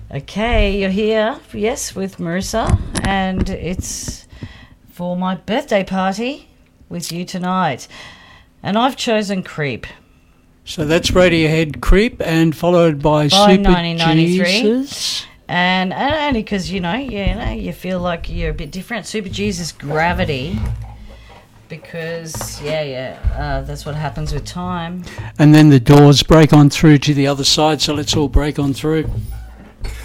Okay, you're here, yes, with Marissa, and it's for my birthday party with you tonight. And I've chosen Creep. So that's Radiohead, Creep, and followed by Super 1993. Jesus. And only because, you feel like you're a bit different. Super Jesus, Gravity. Because, that's what happens with time. And then the Doors break on through to the other side, so let's all break on through.